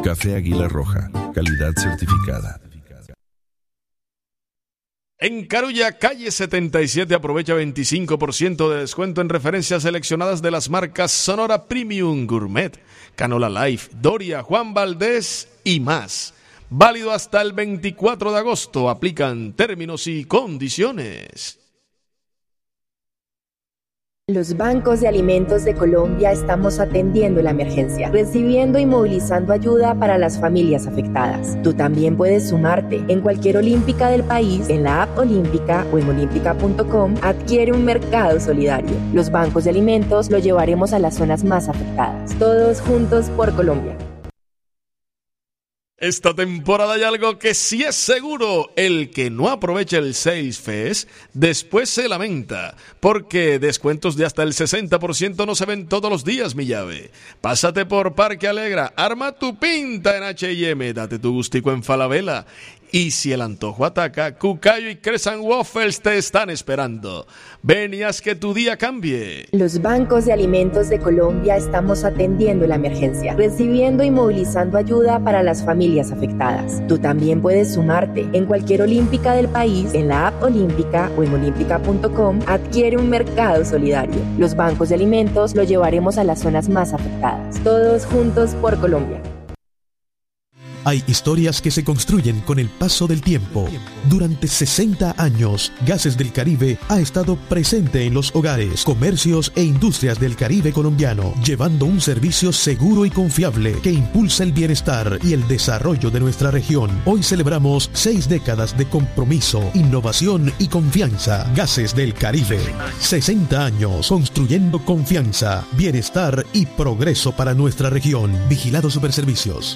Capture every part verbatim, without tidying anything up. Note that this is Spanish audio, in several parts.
Café Águila Roja, calidad certificada. En Carulla, calle setenta y siete, aprovecha veinticinco por ciento de descuento en referencias seleccionadas de las marcas Sonora Premium, Gourmet, Canola Life, Doria, Juan Valdés y más. Válido hasta el veinticuatro de agosto. Aplican términos y condiciones. Los bancos de alimentos de Colombia estamos atendiendo la emergencia, recibiendo y movilizando ayuda para las familias afectadas. Tú también puedes sumarte. En cualquier olímpica del país, en la app Olímpica o en olímpica punto com, adquiere un mercado solidario. Los bancos de alimentos lo llevaremos a las zonas más afectadas. Todos juntos por Colombia. Esta temporada hay algo que sí es seguro: el que no aprovecha el Sales Fest después se lamenta, porque descuentos de hasta el sesenta por ciento no se ven todos los días, mi llave. Pásate por Parque Alegra, arma tu pinta en H y M, date tu gustico en Falabella. Y si el antojo ataca, Cucayo y Crescent Waffles te están esperando. Ven y haz que tu día cambie. Los bancos de alimentos de Colombia estamos atendiendo la emergencia, recibiendo y movilizando ayuda para las familias afectadas. Tú también puedes sumarte. En cualquier olímpica del país, en la app Olímpica o en olímpica punto com, adquiere un mercado solidario. Los bancos de alimentos lo llevaremos a las zonas más afectadas. Todos juntos por Colombia. Hay historias que se construyen con el paso del tiempo. Durante sesenta años, Gases del Caribe ha estado presente en los hogares, comercios e industrias del Caribe colombiano, llevando un servicio seguro y confiable que impulsa el bienestar y el desarrollo de nuestra región. Hoy celebramos seis décadas de compromiso, innovación y confianza. Gases del Caribe. sesenta años construyendo confianza, bienestar y progreso para nuestra región. Vigilado Superservicios.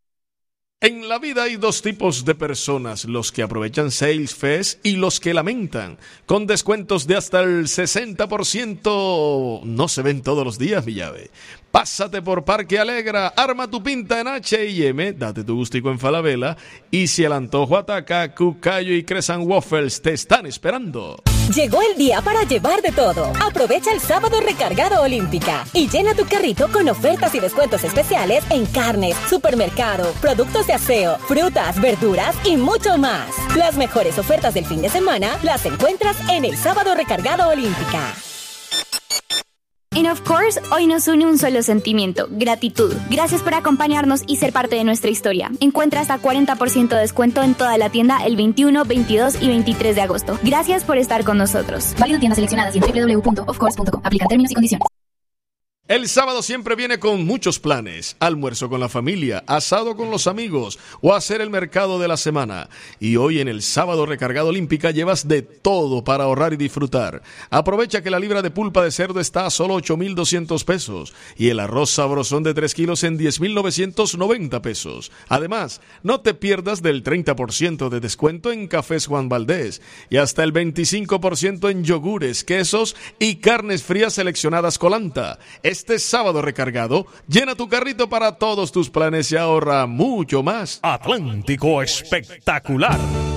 En la vida hay dos tipos de personas: los que aprovechan Sales Fest y los que lamentan. Con descuentos de hasta el sesenta por ciento no se ven todos los días, mi llave. Pásate por Parque Alegra, arma tu pinta en H y M, date tu gustico en Falabella. Y si el antojo ataca, Cucayo y Crescent Waffles te están esperando. Llegó el día para llevar de todo. Aprovecha el sábado recargado Olímpica y llena tu carrito con ofertas y descuentos especiales en carnes, supermercado, productos de aseo, frutas, verduras y mucho más. Las mejores ofertas del fin de semana las encuentras en el sábado recargado Olímpica. En Of Course, hoy nos une un solo sentimiento: gratitud. Gracias por acompañarnos y ser parte de nuestra historia. Encuentra hasta cuarenta por ciento de descuento en toda la tienda el veintiuno, veintidós y veintitrés de agosto. Gracias por estar con nosotros. Válido en tiendas seleccionadas y en doble u doble u doble u punto of course punto com. Aplican términos y condiciones. El sábado siempre viene con muchos planes: almuerzo con la familia, asado con los amigos o hacer el mercado de la semana. Y hoy en el sábado recargado Olímpica llevas de todo para ahorrar y disfrutar. Aprovecha que la libra de pulpa de cerdo está a solo ocho mil doscientos pesos y el arroz sabrosón de tres kilos en diez mil novecientos noventa pesos. Además, no te pierdas del treinta por ciento de descuento en Cafés Juan Valdés y hasta el veinticinco por ciento en yogures, quesos y carnes frías seleccionadas Colanta. Este sábado recargado, llena tu carrito para todos tus planes y ahorra mucho más. Atlántico Espectacular.